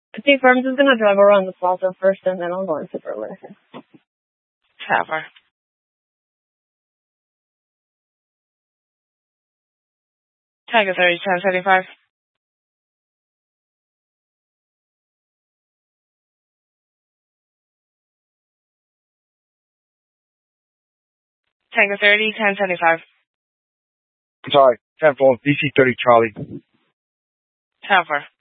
Steve Firms is going to drive around the plaza first, and then I'll go in super later. Whatever. Tango 30, 1075. Tango 30, 1075. Sorry, 10-4, DC 30 Charlie. 10-4.